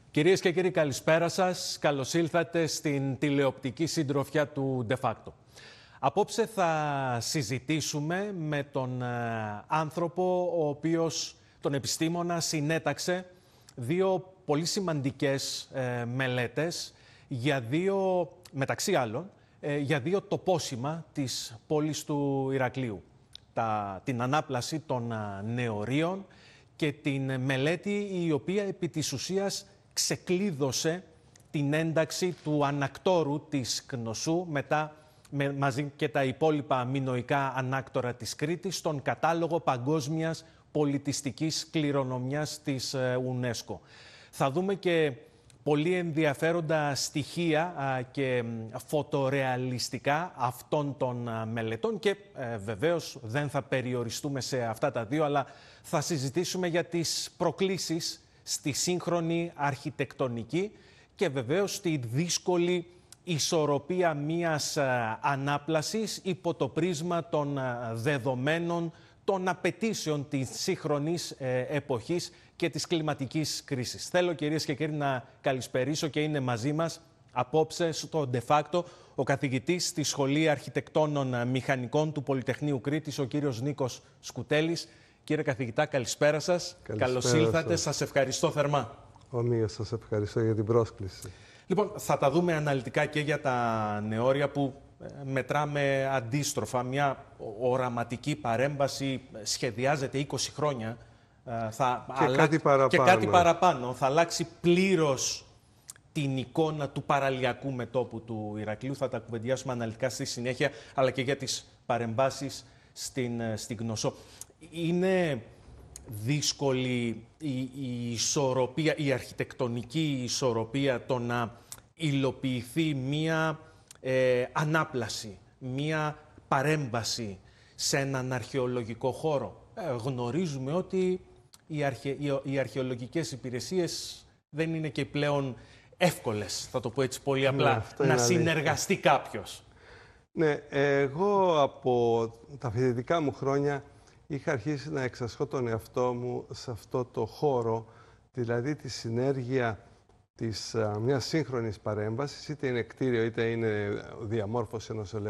Κυρίες και κύριοι, καλησπέρα σας. Καλώς ήλθατε στην τηλεοπτική συντροφιά του De Facto. Απόψε θα συζητήσουμε με τον άνθρωπο ο οποίος, τον επιστήμονα, συνέταξε δύο πολύ σημαντικές μελέτες για μεταξύ άλλων, για δύο τοπόσημα της πόλης του Ηρακλείου. Την ανάπλαση των νεωρίων και την μελέτη η οποία επί της ουσίας ξεκλείδωσε την ένταξη του ανακτόρου της Κνωσού μαζί και τα υπόλοιπα μινωικά ανάκτορα της Κρήτης στον κατάλογο παγκόσμιας πολιτιστικής κληρονομιάς της UNESCO. Θα δούμε και πολύ ενδιαφέροντα στοιχεία και φωτορεαλιστικά αυτών των μελετών και βεβαίως δεν θα περιοριστούμε σε αυτά τα δύο, αλλά θα συζητήσουμε για τις προκλήσεις στη σύγχρονη αρχιτεκτονική και βεβαίως τη δύσκολη ισορροπία μιας ανάπλασης υπό το πρίσμα των δεδομένων, των απαιτήσεων της σύγχρονης εποχής και της κλιματικής κρίσης. Θέλω, κυρίες και κύριοι, να καλησπερίσω και είναι μαζί μας απόψε στο De Facto ο καθηγητής στη Σχολή Αρχιτεκτόνων Μηχανικών του Πολυτεχνείου Κρήτης, ο κύριος Νίκος Σκουτέλης. Κύριε καθηγητά, καλησπέρα σας. Καλώς ήλθατε. Σας ευχαριστώ θερμά. Ομοίως, σας ευχαριστώ για την πρόσκληση. Λοιπόν, θα τα δούμε αναλυτικά και για τα νεόρια που μετράμε αντίστροφα. Μια οραματική παρέμβαση σχεδιάζεται 20 χρόνια. Και κάτι παραπάνω. Θα αλλάξει πλήρως την εικόνα του παραλιακού μετώπου του Ηρακλείου. Θα τα κουβεντιάσουμε αναλυτικά στη συνέχεια, αλλά και για τις παρεμβάσεις στην Κνωσό. Είναι δύσκολη η ισορροπία, η αρχιτεκτονική ισορροπία, το να υλοποιηθεί μία ανάπλαση, μία παρέμβαση σε έναν αρχαιολογικό χώρο. Γνωρίζουμε ότι οι αρχαιολογικές υπηρεσίες δεν είναι και πλέον εύκολες, θα το πω έτσι πολύ απλά, να συνεργαστεί κάποιος. Ναι, εγώ από τα φοιτητικά μου χρόνια είχα αρχίσει να εξασχώ τον εαυτό μου σε αυτό το χώρο, δηλαδή τη συνέργεια μιας σύγχρονης παρέμβασης, είτε είναι κτίριο είτε είναι διαμόρφωση ενός